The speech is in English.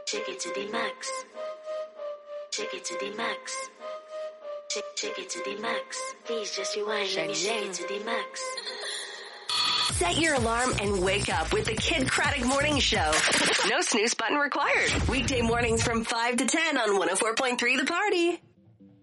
Take it to the max. Take it to the max. Take it to the max. Please just rewind. Let me shake it to the max. Set your alarm and wake up with the Kid Craddock Morning Show. No snooze button required. Weekday mornings from 5 to 10 on 104.3 The Party.